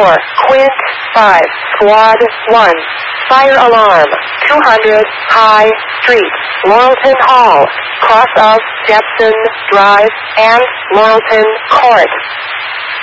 4, Quint 5, Squad 1. Fire alarm, 200 High Street, Laurelton Hall, cross of Jepson Drive and Laurelton Court.